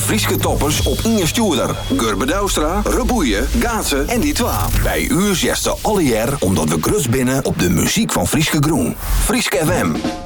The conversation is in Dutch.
Frieske toppers op Inge Stoerder. Gurbe Douwstra, Reboeien, Gaatsen en die twa. Bij u zesde alle jaar omdat we grut binnen op de muziek van Frieske Groen. Frieske FM.